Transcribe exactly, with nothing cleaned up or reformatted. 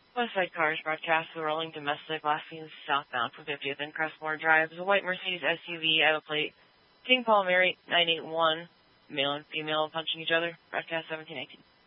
West Side Cars broadcast the rolling domestic last seen southbound from fiftieth and Crestmore Drive. It was a white Mercedes S U V out of plate. King Paul Mary nine eight one, male and female punching each other. Broadcast seventeen eighteen.